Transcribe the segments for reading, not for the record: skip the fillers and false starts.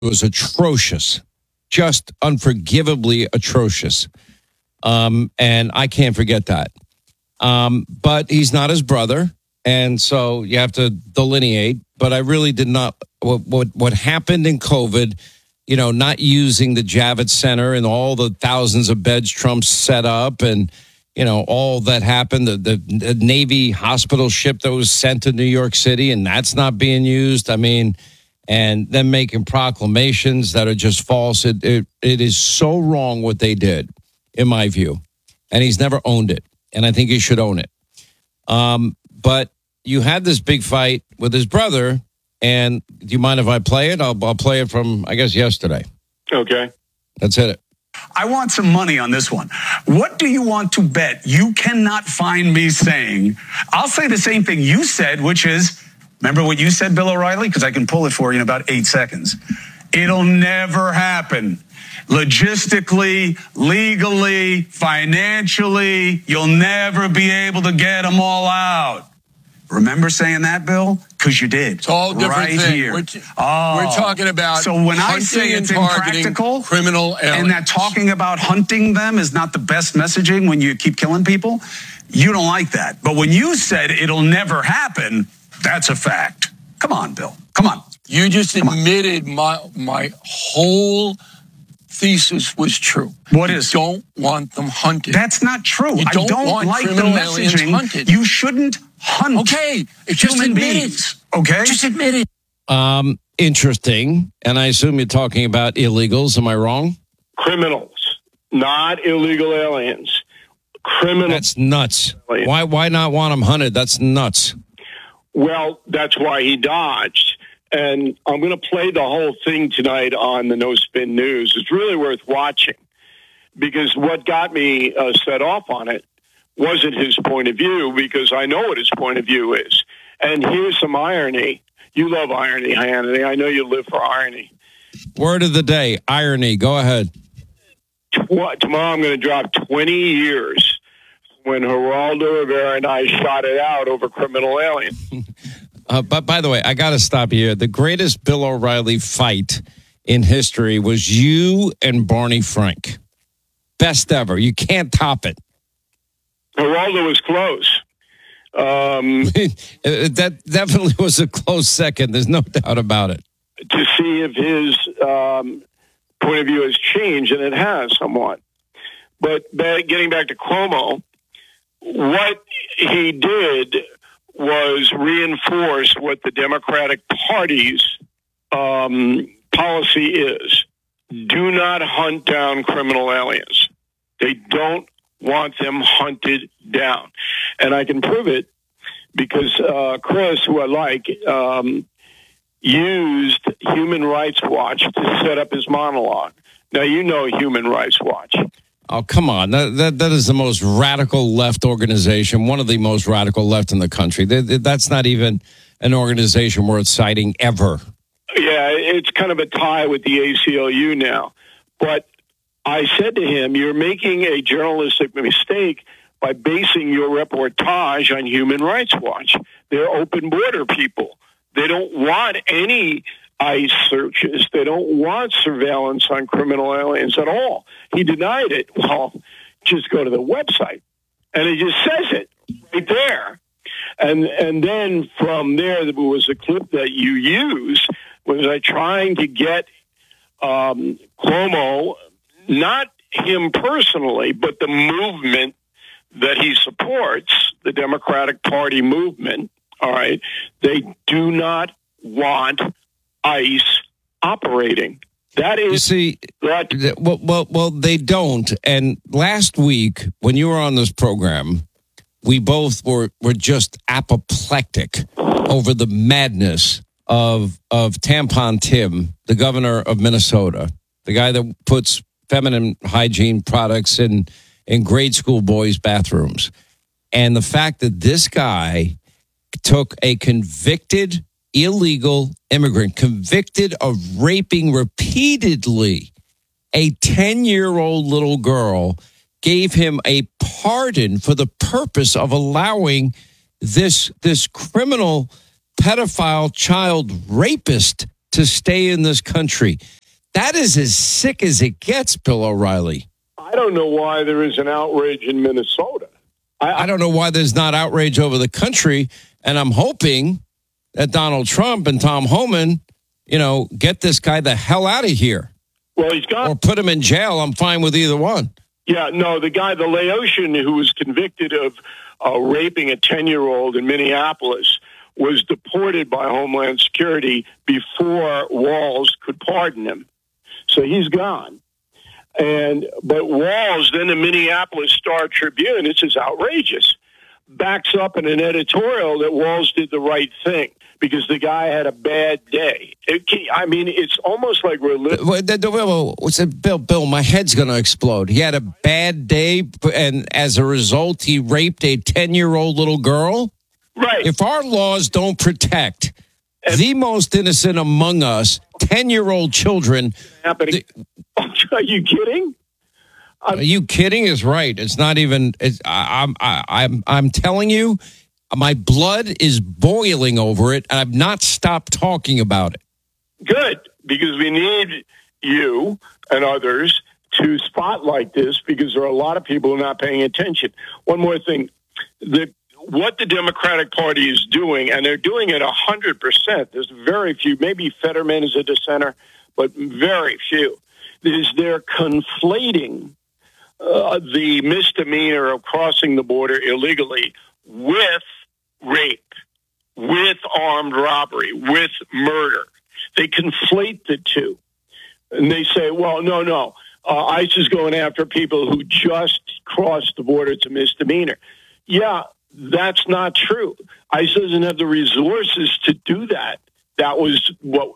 was atrocious, just unforgivably atrocious. And I can't forget that. But he's not his brother. And so you have to delineate. But I really did not. What happened in COVID, not using the Javits Center and all the thousands of beds Trump set up and, all that happened, the Navy hospital ship that was sent to New York City, and that's not being used. I mean, and them making proclamations that are just false. It is so wrong what they did, in my view. And he's never owned it. And I think he should own it. But you had this big fight with his brother. And do you mind if I play it? I'll play it from, I guess, yesterday. Okay. Let's hit it. I want some money on this one. What do you want to bet? You cannot find me saying. I'll say the same thing you said, which is, remember what you said, Bill O'Reilly? Because I can pull it for you in about 8 seconds. It'll never happen. Logistically, legally, financially, you'll never be able to get them all out. Remember saying that, Bill? Because you did. It's all different right thing. Here. We're talking about so when I say it's impractical, criminal aliens, and that talking about hunting them is not the best messaging when you keep killing people, you don't like that. But when you said it'll never happen, that's a fact. Come on, Bill. Come on. You just admitted my whole thesis was true. What you is? Don't want them hunted. That's not true. You I don't want like the aliens messaging. Hunted. You shouldn't hunt. Okay, just human admit beings. it. Okay, just admit it. Interesting. And I assume you're talking about illegals. Am I wrong? Criminals, not illegal aliens. Criminals. That's nuts. Why not want them hunted? That's nuts. Well, that's why he dodged. And I'm going to play the whole thing tonight on the No Spin News. It's really worth watching because what got me set off on it wasn't his point of view, because I know what his point of view is. And here's some irony. You love irony, Hannity. I know you live for irony. Word of the day, irony. Go ahead. Tomorrow I'm going to drop 20 years when Geraldo Rivera and I shot it out over criminal aliens. But by the way, I got to stop you here. The greatest Bill O'Reilly fight in history was you and Barney Frank. Best ever. You can't top it. Geraldo was close. That definitely was a close second. There's no doubt about it. To see if his point of view has changed, and it has somewhat. But getting back to Cuomo, what he did was reinforce what the Democratic Party's policy is. Do not hunt down criminal aliens. They don't want them hunted down. And I can prove it because Chris, who I like, used Human Rights Watch to set up his monologue. Now, you know Human Rights Watch. Oh, come on. That is the most radical left organization, one of the most radical left in the country. That's not even an organization worth citing ever. Yeah, it's kind of a tie with the ACLU now. But I said to him, you're making a journalistic mistake by basing your reportage on Human Rights Watch. They're open border people. They don't want any ICE searches. They don't want surveillance on criminal aliens at all. He denied it. Well, just go to the website. And it just says it right there. And then from there was a clip that you used. Was I trying to get Cuomo, not him personally, but the movement that he supports, the Democratic Party movement, all right, they do not want ICE operating. That is, you see, well, they don't. And last week, when you were on this program, we both were just apoplectic over the madness of Tampon Tim, the governor of Minnesota, the guy that puts feminine hygiene products in grade school boys' bathrooms. And the fact that this guy took a convicted illegal immigrant, convicted of raping repeatedly a 10-year-old little girl, gave him a pardon for the purpose of allowing this criminal pedophile child rapist to stay in this country. That is as sick as it gets, Bill O'Reilly. I don't know why there is an outrage in Minnesota. I don't know why there's not outrage over the country, and I'm hoping that Donald Trump and Tom Homan, get this guy the hell out of here. Well, he's gone. Or put him in jail. I'm fine with either one. Yeah, no, the guy, the Laotian who was convicted of raping a 10-year-old in Minneapolis was deported by Homeland Security before Walz could pardon him. So he's gone. But Walz, then the Minneapolis Star-Tribune, this is outrageous, backs up in an editorial that Walz did the right thing because the guy had a bad day. It's almost like Bill, my head's going to explode. He had a bad day, and as a result, he raped a 10-year-old little girl? Right. If our laws don't protect the most innocent among us, 10-year-old children... Are you kidding? Are you kidding? Is right. It's not even... I'm telling you, my blood is boiling over it, and I've not stopped talking about it. Good, because we need you and others to spotlight this because there are a lot of people who are not paying attention. One more thing. What the Democratic Party is doing, and they're doing it 100%, there's very few, maybe Fetterman is a dissenter, but very few, is they're conflating the misdemeanor of crossing the border illegally with rape, with armed robbery, with murder. They conflate the two. And they say, well, no, ICE is going after people who just crossed the border. It's a misdemeanor. Yeah, that's not true. ICE doesn't have the resources to do that. That was what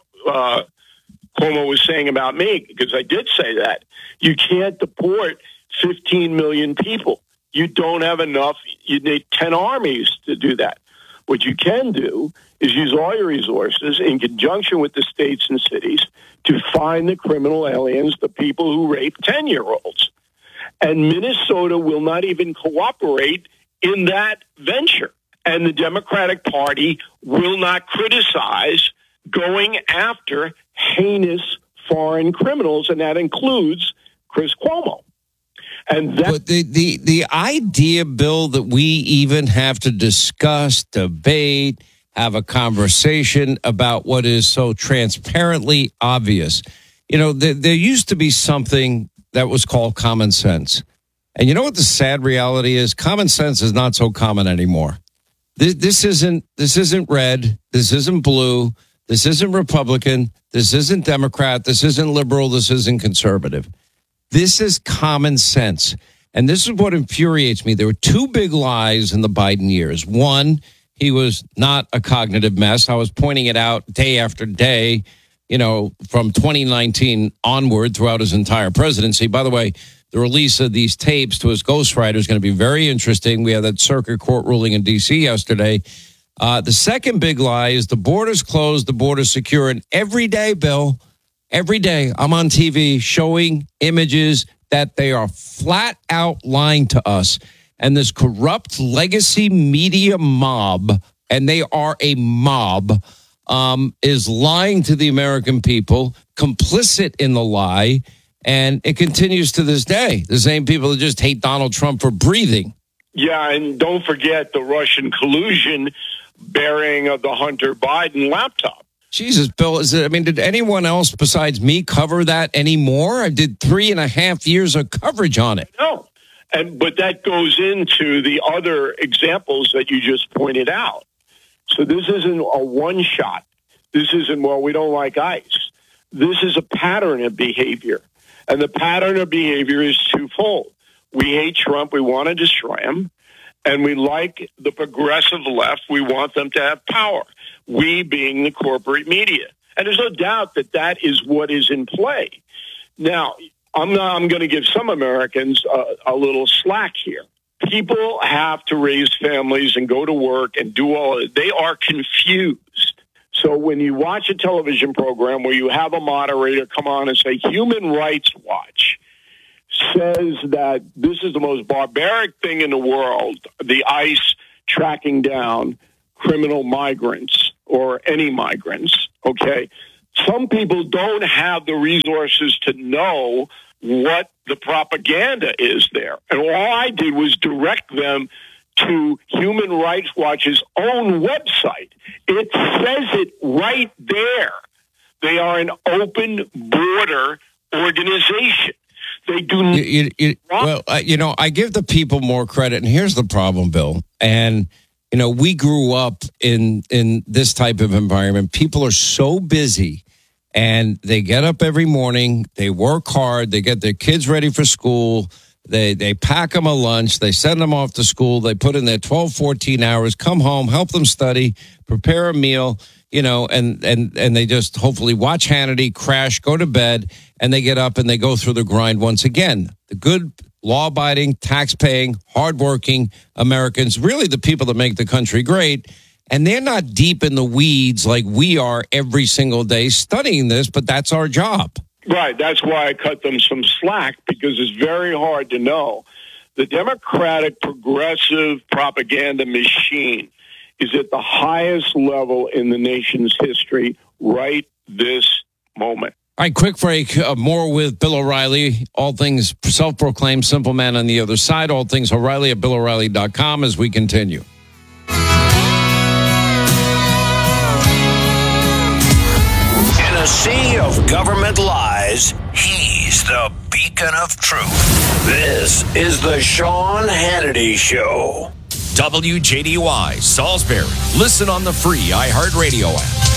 Cuomo was saying about me, because I did say that. You can't deport 15 million people. You don't have enough. You need 10 armies to do that. What you can do is use all your resources in conjunction with the states and cities to find the criminal aliens, the people who rape 10-year-olds. And Minnesota will not even cooperate in that venture. And the Democratic Party will not criticize going after heinous foreign criminals, and that includes Chris Cuomo. And but the idea, Bill, that we even have to discuss, debate, have a conversation about what is so transparently obvious. There used to be something that was called common sense. And you know what the sad reality is? Common sense is not so common anymore. This isn't red. This isn't blue. This isn't Republican. This isn't Democrat. This isn't liberal. This isn't conservative. This is common sense. And this is what infuriates me. There were two big lies in the Biden years. One, he was not a cognitive mess. I was pointing it out day after day, from 2019 onward throughout his entire presidency. By the way, the release of these tapes to his ghostwriter is going to be very interesting. We had that circuit court ruling in D.C. yesterday. The second big lie is the border's closed, the border's secure. And every day, Bill, every day I'm on TV showing images that they are flat out lying to us. And this corrupt legacy media mob, and they are a mob, is lying to the American people, complicit in the lie. And it continues to this day. The same people that just hate Donald Trump for breathing. Yeah, and don't forget the Russian collusion bearing of the Hunter Biden laptop. Jesus, Bill, did anyone else besides me cover that anymore? I did 3.5 years of coverage on it. No, but that goes into the other examples that you just pointed out. So this isn't a one shot. This isn't, we don't like ICE. This is a pattern of behavior. And the pattern of behavior is twofold. We hate Trump. We want to destroy him. And we like the progressive left. We want them to have power. We being the corporate media. And there's no doubt that that is what is in play. Now, I'm going to give some Americans a little slack here. People have to raise families and go to work and do all of it. They are confused. So when you watch a television program where you have a moderator come on and say, Human Rights Watch says that this is the most barbaric thing in the world, the ICE tracking down criminal migrants or any migrants, okay? Some people don't have the resources to know what the propaganda is there. And all I did was direct them to Human Rights Watch's own website. It says it right there. They are an open border organization. They do I give the people more credit, and here's the problem, Bill. And we grew up in this type of environment. People are so busy, and they get up every morning, they work hard, they get their kids ready for school, they pack them a lunch, they send them off to school, they put in their 12, 14 hours, come home, help them study, prepare a meal, and they just hopefully watch Hannity, crash, go to bed, and they get up and they go through the grind once again. The good, law-abiding, tax-paying, hardworking Americans, really the people that make the country great, and they're not deep in the weeds like we are every single day studying this, but that's our job. Right. That's why I cut them some slack, because it's very hard to know. The Democratic progressive propaganda machine is at the highest level in the nation's history right this moment. All right, quick break. More with Bill O'Reilly. All things self-proclaimed simple man on the other side. All things O'Reilly at BillO'Reilly.com as we continue. In a sea of government lies, he's the beacon of truth. This is the Sean Hannity Show. WJDY, Salisbury. Listen on the free iHeartRadio app.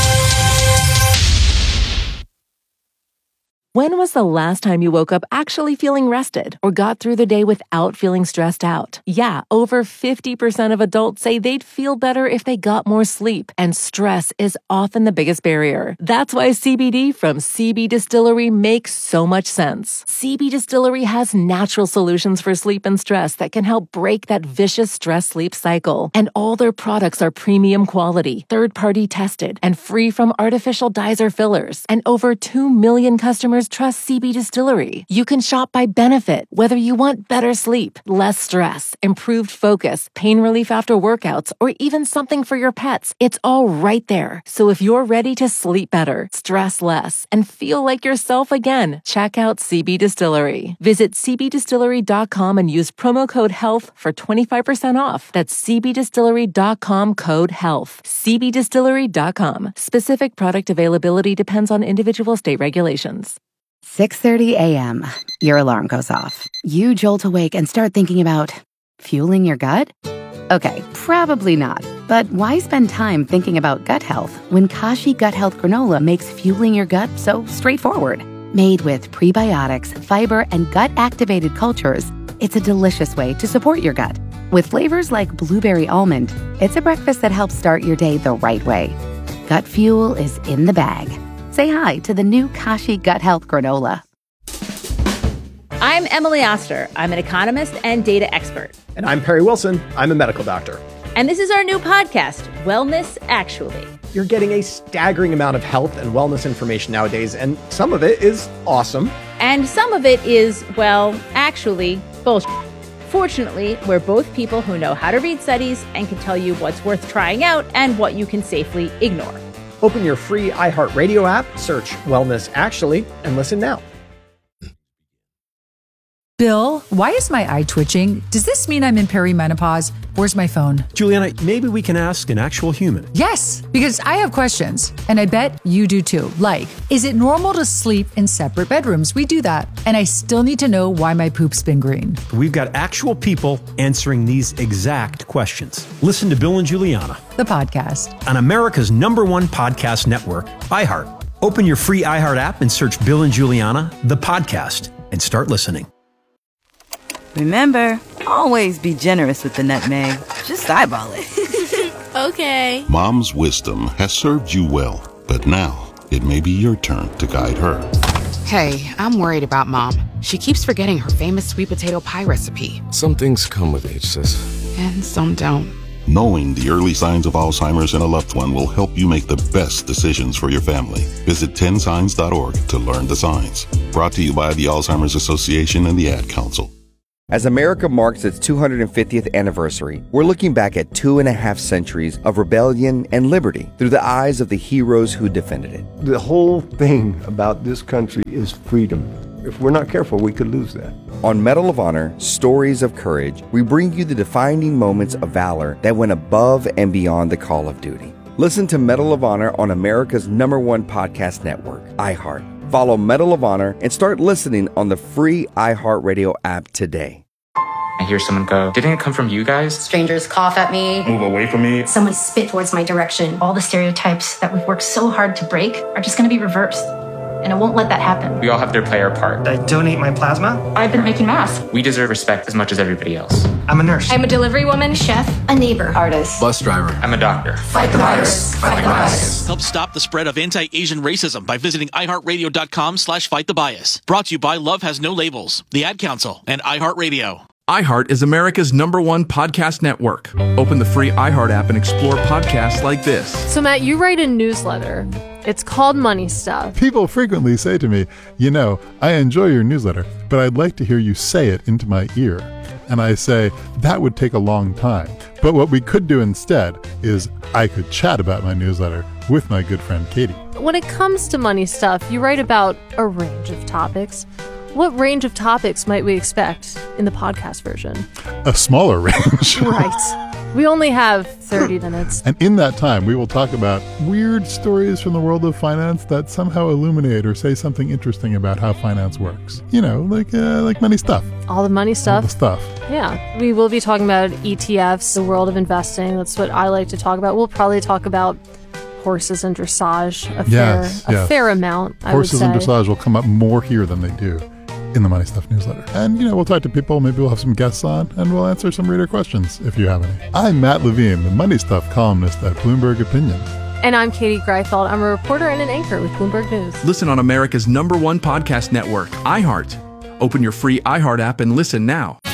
When was the last time you woke up actually feeling rested or got through the day without feeling stressed out? Yeah, over 50% of adults say they'd feel better if they got more sleep, and stress is often the biggest barrier. That's why CBD from CB Distillery makes so much sense. CB Distillery has natural solutions for sleep and stress that can help break that vicious stress-sleep cycle. And all their products are premium quality, third-party tested, and free from artificial dyes or fillers. And over 2 million customers trust CB Distillery. You can shop by benefit, whether you want better sleep, less stress, improved focus, pain relief after workouts, or even something for your pets. It's all right there. So if you're ready to sleep better, stress less, and feel like yourself again, check out CB Distillery. Visit cbdistillery.com and use promo code HEALTH for 25% off. That's cbdistillery.com, code HEALTH. cbdistillery.com. Specific product availability depends on individual state regulations. 6:30 a.m. Your alarm goes off. You jolt awake and start thinking about fueling your gut? Okay, probably not. But why spend time thinking about gut health when Kashi Gut Health Granola makes fueling your gut so straightforward? Made with prebiotics, fiber, and gut-activated cultures, it's a delicious way to support your gut. With flavors like blueberry almond, it's a breakfast that helps start your day the right way. Gut fuel is in the bag. Say hi to the new Kashi Gut Health Granola. I'm Emily Oster. I'm an economist and data expert. And I'm Perry Wilson. I'm a medical doctor. And this is our new podcast, Wellness Actually. You're getting a staggering amount of health and wellness information nowadays, and some of it is awesome. And some of it is, well, actually, bullshit. Fortunately, we're both people who know how to read studies and can tell you what's worth trying out and what you can safely ignore. Open your free iHeartRadio app, search Wellness Actually, and listen now. Bill, why is my eye twitching? Does this mean I'm in perimenopause? Where's my phone? Juliana, maybe we can ask an actual human. Yes, because I have questions, and I bet you do too. Like, is it normal to sleep in separate bedrooms? We do that. And I still need to know why my poop's been green. We've got actual people answering these exact questions. Listen to Bill and Juliana, the podcast, on America's #1 podcast network, iHeart. Open your free iHeart app and search Bill and Juliana, the podcast, and start listening. Remember, always be generous with the nutmeg. Just eyeball it. Okay. Mom's wisdom has served you well, but now it may be your turn to guide her. Hey, I'm worried about Mom. She keeps forgetting her famous sweet potato pie recipe. Some things come with age, sis. And some don't. Knowing the early signs of Alzheimer's in a loved one will help you make the best decisions for your family. Visit 10signs.org to learn the signs. Brought to you by the Alzheimer's Association and the Ad Council. As America marks its 250th anniversary, we're looking back at 2.5 centuries of rebellion and liberty through the eyes of the heroes who defended it. The whole thing about this country is freedom. If we're not careful, we could lose that. On Medal of Honor, Stories of Courage, we bring you the defining moments of valor that went above and beyond the call of duty. Listen to Medal of Honor on America's #1 podcast network, iHeart. Follow Medal of Honor and start listening on the free iHeartRadio app today. I hear someone go, "Didn't it come from you guys?" Strangers cough at me. Move away from me. Someone spit towards my direction. All the stereotypes that we've worked so hard to break are just going to be reversed. And I won't let that happen. We all have to play our part. I donate my plasma. I've been making masks. We deserve respect as much as everybody else. I'm a nurse. I'm a delivery woman, chef, a neighbor, artist, bus driver. I'm a doctor. Fight the virus. Fight the bias. Help stop the spread of anti-Asian racism by visiting iHeartRadio.com/fightthebias. Brought to you by Love Has No Labels, the Ad Council, and iHeartRadio. iHeart is America's #1 podcast network. Open the free iHeart app and explore podcasts like this. So, Matt, you write a newsletter. It's called Money Stuff. People frequently say to me, you know, I enjoy your newsletter, but I'd like to hear you say it into my ear. And I say, that would take a long time. But what we could do instead is I could chat about my newsletter with my good friend Katie. When it comes to Money Stuff, you write about a range of topics. What range of topics might we expect in the podcast version? A smaller range. Right. We only have 30 minutes. And in that time, we will talk about weird stories from the world of finance that somehow illuminate or say something interesting about how finance works. You know, like money stuff. All the money stuff. All the stuff. Yeah. We will be talking about ETFs, the world of investing. That's what I like to talk about. We'll probably talk about horses and dressage a fair amount, I would say. Horses and dressage will come up more here than they do in the Money Stuff newsletter. And, you know, we'll talk to people, maybe we'll have some guests on, and we'll answer some reader questions if you have any. I'm Matt Levine, the Money Stuff columnist at Bloomberg Opinion. And I'm Katie Greifeld. I'm a reporter and an anchor with Bloomberg News. Listen on America's #1 podcast network, iHeart. Open your free iHeart app and listen now.